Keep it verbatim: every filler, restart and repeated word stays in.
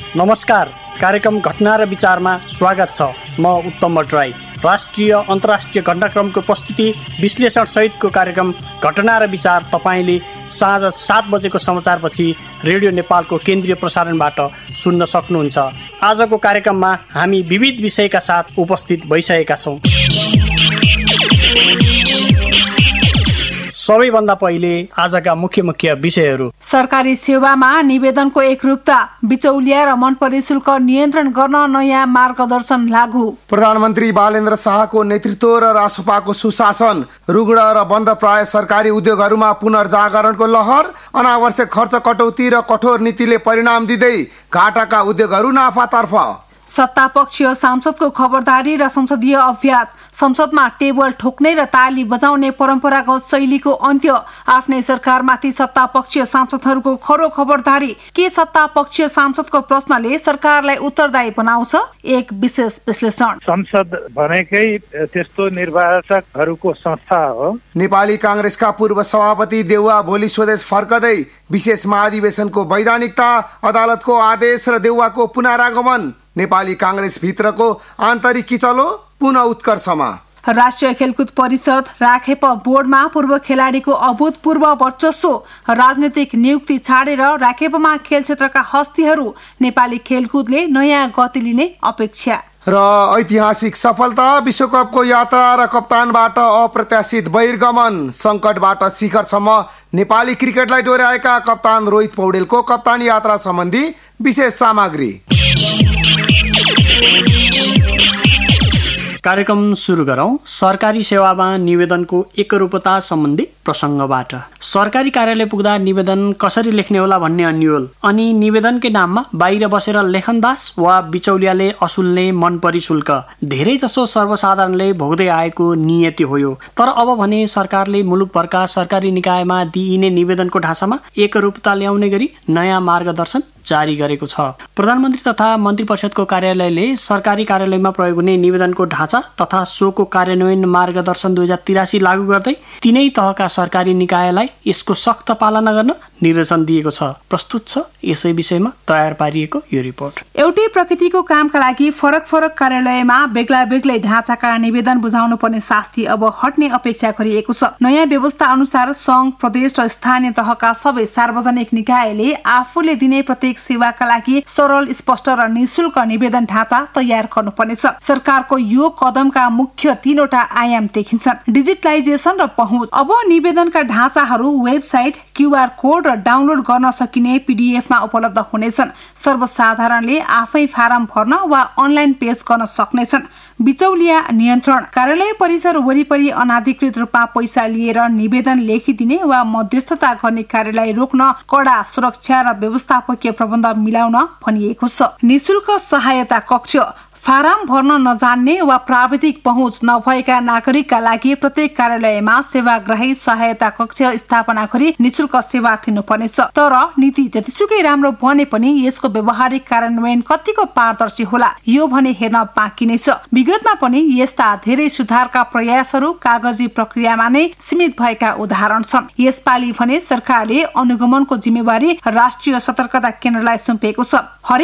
नमस्कार, कार्यक्रम घटना र विचारमा स्वागत छ। म उत्तम भट्टराई। राष्ट्रिय अन्तर्राष्ट्रिय घटनाक्रमको प्रस्तुति विश्लेषण सहितको कार्यक्रम घटना र विचार तपाईँले साँझ सात बजेको समाचारपछि रेडियो नेपालको केन्द्रीय प्रसारणबाट सुन्न सक्नुहुन्छ। आजको कार्यक्रममा हामी विविध विषयका साथ उपस्थित भइसकेका छौँ। सबैभन्दा पहिले आजका मुख्य मुख्य विषयहरू। सरकारी सेवामा निवेदनको एकरूपता, बिचौलिया र मनपरी शुल्क नियन्त्रण गर्न नयाँ मार्गदर्शन लागू। प्रधानमन्त्री बालेन्द्र शाहको नेतृत्व र रासपाको सुशासन, रुग्ण र बन्द प्राय सरकारी उद्योगहरूमा पुनर्जागरणको लहर, अनावश्यक खर्च कटौती र कठोर नीतिले परिणाम दिँदै घाटाका उद्योगहरू नाफातर्फ। सत्तापक्षीय सांसदको खबरदारी र संसदीय अभ्यास, संसदमा टेबल ठोक्ने र ताली बजाउने परम्परागत शैलीको अन्त्य, आफ्नै सरकारमाथि सत्तापक्षीय सांसदहरूको खरो खबरदारी, के सत्तापक्षीय सांसदको प्रश्नले सरकारलाई उत्तरदायी बनाउँछ? एक विशेष विश्लेषण। संसद भनेकै त्यस्तो निर्वाचकहरूको संस्था हो। नेपाली कांग्रेसका पूर्व सभापति देउवा भोलि स्वदेश फर्कदै, विशेष महाधिवेशनको वैधानिकता, अदालतको आदेश र देउवाको पुनरागमन, नेपाली कांग्रेस भित्रको आन्तरिक किचलो पुनः उत्कर्षमा। राष्ट्रिय खेलकुद परिषद राखेप बोर्डमा पूर्व खेलाडीको अभूतपूर्व वर्चस्व, राजनीतिक नियुक्ति छाडेर राखेपमा खेल क्षेत्रका हस्तीहरू, नेपाली खेलकुदले नयाँ गति लिने अपेक्षा। र ऐतिहासिक सफलता, विश्वकपको यात्रा र कप्तानबाट अप्रत्याशित बहिर्गमन, संकटबाट शिखरसम्म नेपाली क्रिकेटलाई डोर्याएका कप्तान रोहित पौडेलको कप्तान यात्रा सम्बन्धी विशेष सामग्री। कार्यक्रम सुरु गरौं सरकारी सेवामा निवेदनको एकरूपता सम्बन्धी प्रसङ्गबाट। सरकारी कार्यालय पुग्दा निवेदन कसरी लेख्ने होला भन्ने अन्यल, अनि निवेदनकै नाममा बाहिर बसेर लेखनदास वा बिचौलियाले असुल्ने मनपरी शुल्क धेरै जसो सर्वसाधारणले भोग्दै आएको नियति हो यो। तर अब भने सरकारले मुलुकभरका सरकारी निकायमा दिइने निवेदनको ढाँचामा एकरूपता ल्याउने गरी नयाँ मार्गदर्शन जारी गरेको छ। प्रधानमन्त्री तथा मन्त्री परिषदको कार्यालयले सरकारी कार्यालयमा प्रयोग हुने निवेदनको ढाँचा तथा सोको कार्यान्वयन मार्गदर्शन दुई हजार तिरासी लागू गर्दै तीनै तहका सरकारी निकायलाई यसको सख्त पालना गर्न निर्देशन दिएको छ। प्रस्तुत छ यसै विषयमा तयार पारिएको यो रिपोर्ट। एउटै प्रकृतिको कामका लागि फरक फरक कार्यालयमा बेग्ला बेग्लै ढाँचाका निवेदन बुझाउनु पर्ने शास्ति अब हट्ने अपेक्षा गरिएको छ। नयाँ व्यवस्था अनुसार संघ, प्रदेश र स्थानीय तहका सबै सार्वजनिक निकायले आफूले दिने प्रत्येक सेवाका लागि सरल, स्पष्ट र निशुल्क निवेदन ढाँचा तयार गर्नुपर्नेछ। सरकारको यो कदमका मुख्य तीनवटा आयाम देखिन्छन्। डिजिटलाइजेसन र पहुँच। अब निवेदनका ढाँचाहरू वेबसाइट, क्यूआर कोड र डाउनलोड गर्न सकिने पीडीएफमा उपलब्ध हुनेछन्। सर्वसाधारणले आफै फारम भर्न वा अनलाइन पेश गर्न सक्नेछन्। बिचौलिया नियन्त्रण। कार्यालय परिसर वरिपरि अनाधिकृत रूपमा पैसा लिएर निवेदन लेखिदिने वा मध्यस्थता गर्ने कार्यलाई रोक्न कडा सुरक्षा र व्यवस्थापकीय प्रबन्ध मिलाउन भनिएको छ। निशुल्क सहायता कक्ष। फारम भर्न नजान्ने वा प्राविधिक पहुँच नभएका नागरिकका लागि प्रत्येक कार्यालयमा सेवाग्राही सहायता कक्ष स्थापना गरी निशुल्क सेवा दिनुपर्नेछ। तर नीति जतिसुकै राम्रो बने पनि यसको व्यावहारिक कार्यान्वयन कतिको पारदर्शी होला यो भने हेर्न बाँकी नै छ। विगतमा पनि यस्ता धेरै सुधारका प्रयासहरू कागजी प्रक्रियामा नै सीमित भएका उदाहरण छन्। यसपालि भने सरकारले अनुगमनको जिम्मेवारी राष्ट्रिय सतर्कता केन्द्रलाई सुम्पिएको छ।